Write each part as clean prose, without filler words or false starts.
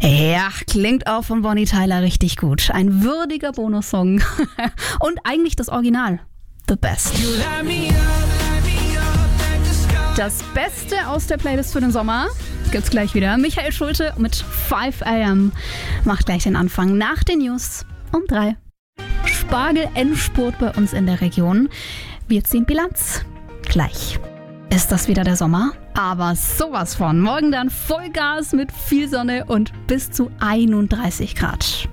Ja, klingt auch von Bonnie Tyler richtig gut. Ein würdiger Bonussong. Und eigentlich das Original. The Best. Das Beste aus der Playlist für den Sommer gibt's gleich wieder. Michael Schulte mit 5 AM macht gleich den Anfang nach den News um 3. Spargel-Endspurt bei uns in der Region. Wir ziehen Bilanz. Gleich. Ist das wieder der Sommer? Aber sowas von. Morgen dann Vollgas mit viel Sonne und bis zu 31 Grad.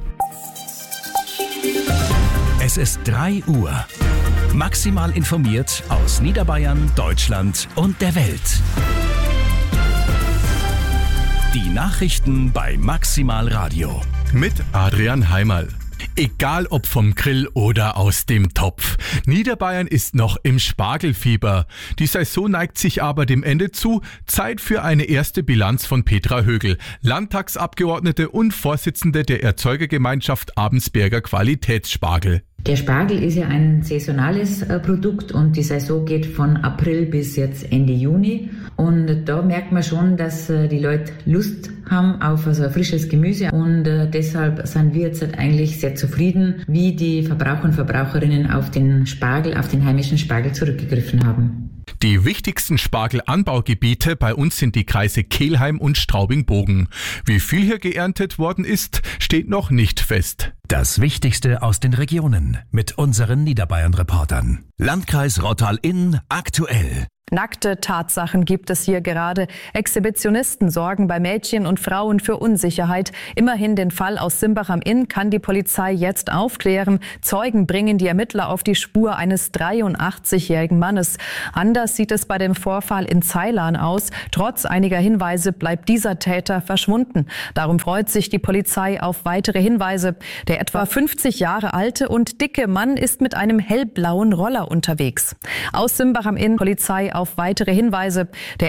Es ist 3 Uhr. Maximal informiert aus Niederbayern, Deutschland und der Welt. Die Nachrichten bei Maximal Radio. Mit Adrian Heimerl. Egal ob vom Grill oder aus dem Topf. Niederbayern ist noch im Spargelfieber. Die Saison neigt sich aber dem Ende zu. Zeit für eine erste Bilanz von Petra Högel, Landtagsabgeordnete und Vorsitzende der Erzeugergemeinschaft Abensberger Qualitätsspargel. Der Spargel ist ja ein saisonales Produkt und die Saison geht von April bis jetzt Ende Juni. Und da merkt man schon, dass die Leute Lust haben auf so ein frisches Gemüse und deshalb sind wir jetzt eigentlich sehr zufrieden, wie die Verbraucher und Verbraucherinnen auf den Spargel, auf den heimischen Spargel zurückgegriffen haben. Die wichtigsten Spargelanbaugebiete bei uns sind die Kreise Kelheim und Straubing-Bogen. Wie viel hier geerntet worden ist, steht noch nicht fest. Das Wichtigste aus den Regionen mit unseren Niederbayern-Reportern. Landkreis Rottal-Inn aktuell. Nackte Tatsachen gibt es hier gerade. Exhibitionisten sorgen bei Mädchen und Frauen für Unsicherheit. Immerhin den Fall aus Simbach am Inn kann die Polizei jetzt aufklären. Zeugen bringen die Ermittler auf die Spur eines 83-jährigen Mannes. Anders sieht es bei dem Vorfall in Zeilan aus. Trotz einiger Hinweise bleibt dieser Täter verschwunden. Darum freut sich die Polizei auf weitere Hinweise. Der etwa 50 Jahre alte und dicke Mann ist mit einem hellblauen Roller unterwegs. Aus Simbach am Inn, Polizei auf weitere Hinweise. Der